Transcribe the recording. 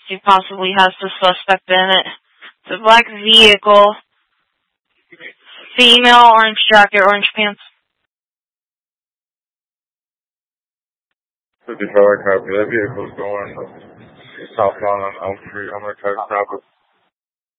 He possibly has the suspect in it. It's a black vehicle. Female, orange jacket, orange pants. 54 copy. That vehicle's going southbound on Elm Street. I'm going to try to stop it.